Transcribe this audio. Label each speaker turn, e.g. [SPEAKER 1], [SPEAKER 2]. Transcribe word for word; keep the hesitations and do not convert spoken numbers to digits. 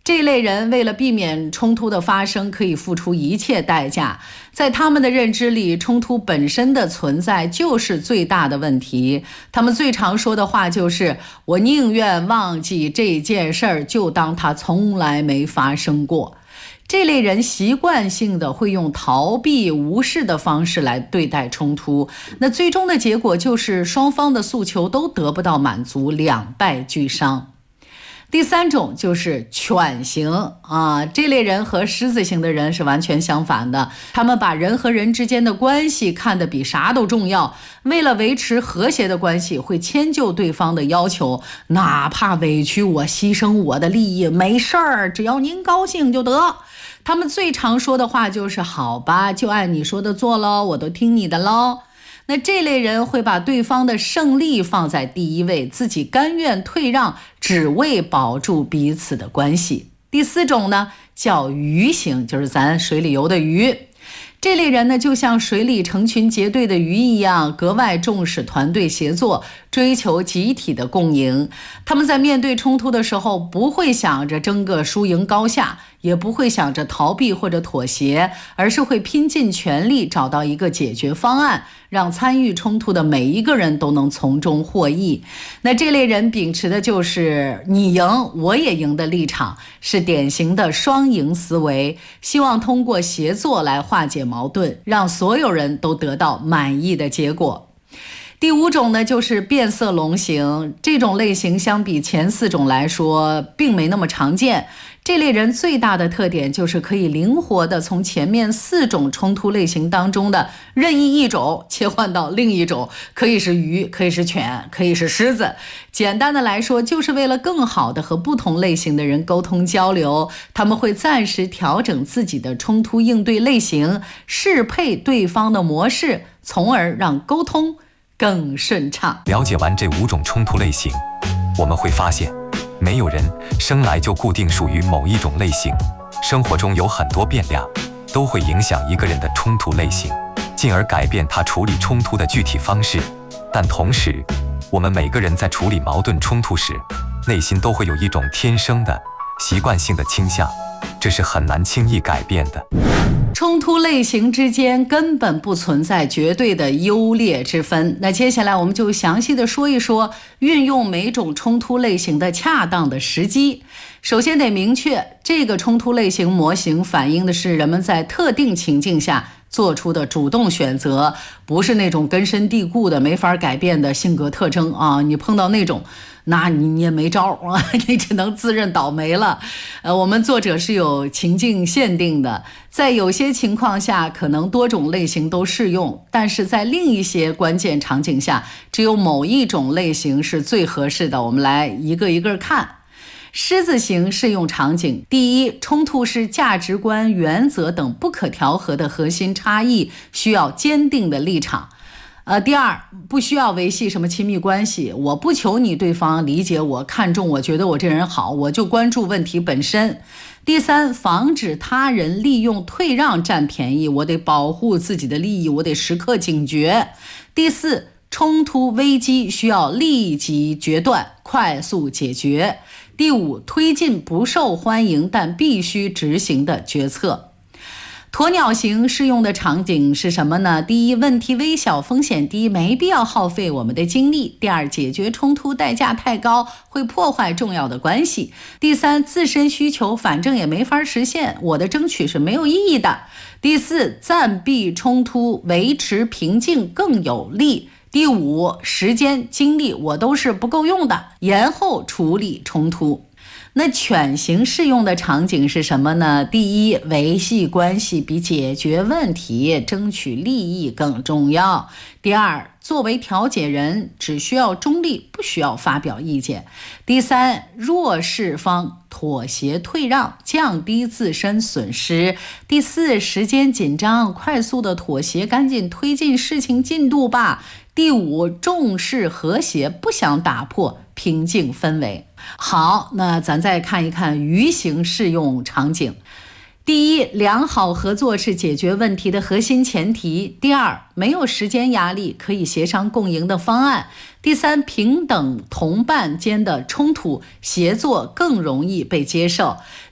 [SPEAKER 1] 这类人为了避免冲突的发生，可以付出一切代价。在他们的认知里，冲突本身的存在就是最大的问题。他们最常说的话就是我宁愿忘记这件事儿，就当它从来没发生过。这类人习惯性的会用逃避、无视的方式来对待冲突，那最终的结果就是双方的诉求都得不到满足，两败俱伤。第三种就是犬型啊，这类人和狮子型的人是完全相反的，他们把人和人之间的关系看得比啥都重要，为了维持和谐的关系，会迁就对方的要求，哪怕委屈我、牺牲我的利益，没事儿，只要您高兴就得。他们最常说的话就是好吧，就按你说的做咯，我都听你的咯。那这类人会把对方的胜利放在第一位，自己甘愿退让，只为保住彼此的关系。第四种呢，叫鱼型，就是咱水里游的鱼。这类人呢，就像水里成群结队的鱼一样，格外重视团队协作，追求集体的共赢。他们在面对冲突的时候，不会想着争个输赢高下，也不会想着逃避或者妥协，而是会拼尽全力找到一个解决方案，让参与冲突的每一个人都能从中获益。那这类人秉持的就是你赢我也赢的立场，是典型的双赢思维，希望通过协作来化解矛盾，让所有人都得到满意的结果。第五种呢，就是变色龙型，这种类型相比前四种来说并没那么常见。这类人最大的特点就是可以灵活地从前面四种冲突类型当中的任意一种切换到另一种，可以是鱼，可以是犬，可以是狮子。简单的来说，就是为了更好地和不同类型的人沟通交流，他们会暂时调整自己的冲突应对类型，适配对方的模式，从而让沟通更顺畅。
[SPEAKER 2] 了解完这五种冲突类型，我们会发现没有人生来就固定属于某一种类型，生活中有很多变量都会影响一个人的冲突类型，进而改变他处理冲突的具体方式。但同时，我们每个人在处理矛盾冲突时，内心都会有一种天生的习惯性的倾向，这是很难轻易改变的。
[SPEAKER 1] 冲突类型之间根本不存在绝对的优劣之分。那接下来我们就详细的说一说运用每种冲突类型的恰当的时机。首先得明确，这个冲突类型模型反映的是人们在特定情境下做出的主动选择，不是那种根深蒂固的没法改变的性格特征啊！你碰到那种，那你你也没招啊，你只能自认倒霉了。呃，我们作者是有情境限定的，在有些情况下可能多种类型都适用，但是在另一些关键场景下，只有某一种类型是最合适的。我们来一个一个看。狮子型适用场景：第一，冲突是价值观、原则等不可调和的核心差异，需要坚定的立场。呃，第二，不需要维系什么亲密关系，我不求你对方理解我、看重我、觉得我这人好，我就关注问题本身。第三，防止他人利用退让占便宜，我得保护自己的利益，我得时刻警觉。第四，冲突危机需要立即决断，快速解决。第五，推进不受欢迎但必须执行的决策。鸵鸟型适用的场景是什么呢？第一，问题微小，风险低，没必要耗费我们的精力。第二，解决冲突代价太高，会破坏重要的关系。第三，自身需求反正也没法实现，我的争取是没有意义的。第四，暂避冲突，维持平静更有利。第五，时间精力我都是不够用的，延后处理冲突。那犬型适用的场景是什么呢？第一，维系关系比解决问题、争取利益更重要。第二，作为调解人，只需要中立，不需要发表意见。第三，弱势方妥协退让，降低自身损失。第四，时间紧张，快速的妥协，赶紧推进事情进度吧。第五，重视和谐，不想打破平静氛围。好，那咱再看一看鱼型适用场景。第一，良好合作是解决问题的核心前提。第二，没有时间压力，可以协商共赢的方案。第三，平等同伴间的冲突协作更容易被接受。